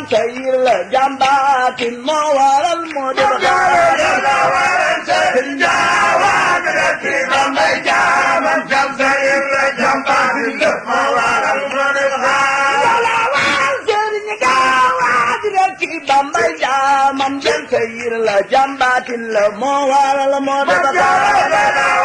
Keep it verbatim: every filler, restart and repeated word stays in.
sayir la jàmbaatin moo waral moo di ba yàlla waral sëriñ gaawaan rekki Bambay jaamam jam sayir la jàmbaatin la moo waral moo di ba yàlla waral sëriñ gaawaan rekki Bambay jaamam jam sayir la jàmbaatin la moo waral moo di ba